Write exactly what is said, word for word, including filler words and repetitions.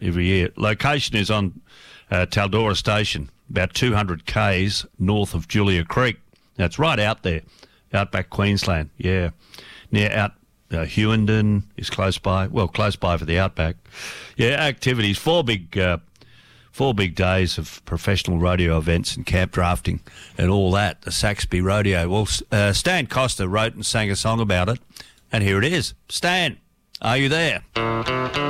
every year. Location is on uh, Taldora Station, about two hundred kays north of Julia Creek. That's right out there, outback Queensland, yeah. Near out uh, Hewenden is close by, well, close by for the outback. Yeah, activities, four big uh, four big days of professional rodeo events and camp drafting and all that, the Saxby Rodeo. Well, uh, Stan Costa wrote and sang a song about it, and here it is. Stan, are you there?